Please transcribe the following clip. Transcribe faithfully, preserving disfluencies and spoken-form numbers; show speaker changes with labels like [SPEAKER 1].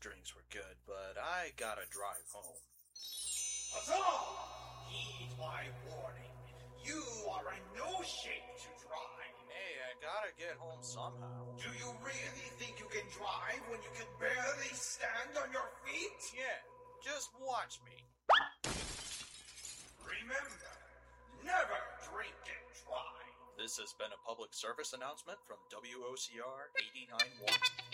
[SPEAKER 1] drinks were good, but I gotta drive home.
[SPEAKER 2] Huzzah! Heed my warning. You are in no shape to drive.
[SPEAKER 1] Hey, I gotta get home somehow.
[SPEAKER 2] Do you really think you can drive when you can barely stand on your feet?
[SPEAKER 1] Yeah, just watch me.
[SPEAKER 2] Remember, never drink and drive.
[SPEAKER 1] This has been a public service announcement from W O C R eighty-nine point one.